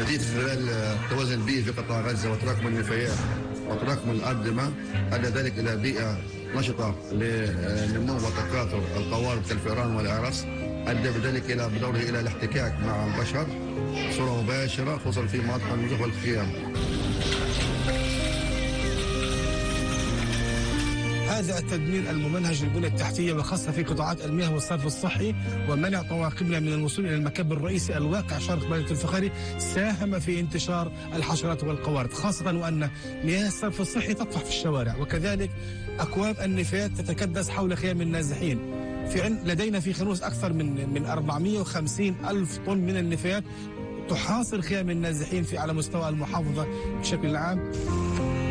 نتيجة خلال التوازن البيئي في قطاع غزة وتراكم النفايات وتراكم الأردمة أدى ذلك إلى بيئة نشطة لنمو وتكاثر القوارض كالفئران والأعراس، أدى بذلك بدوره إلى الاحتكاك مع البشر بصورة مباشرة خصوصا في مناطق النزوح والخيام. هذا التدمير الممنهج للبنى التحتية وخاصة في قطاعات المياه والصرف الصحي ومنع طواقمنا من الوصول إلى المكب الرئيسي الواقع شرق بلدة الفخاري ساهم في انتشار الحشرات والقوارض، خاصة وأن مياه الصرف الصحي تطفح في الشوارع، وكذلك أكواب النفايات تتكدس حول خيام النازحين. لدينا في خنوس أكثر من 450 ألف طن من النفايات تحاصر خيام النازحين على مستوى المحافظة بشكل عام.